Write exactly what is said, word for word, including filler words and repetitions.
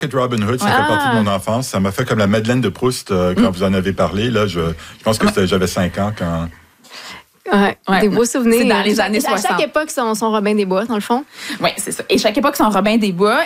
Robin Hood, ça Ouais. fait partie Ah. de mon enfance. Ça m'a fait comme la Madeleine de Proust euh, quand Mm. vous en avez parlé. Là, je, je pense que c'était- j'avais cinq ans quand... Ouais, Ouais. des beaux souvenirs. C'est dans les années À chaque soixante. époque, son, son Robin des Bois, dans le fond. Oui, c'est ça. Et chaque époque, son Robin des Bois.